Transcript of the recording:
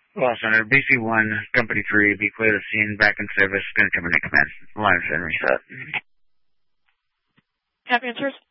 Well, Center, BC-1, Company 3, be clear to scene, back in service, going to come in command. Line and reset. Have answers.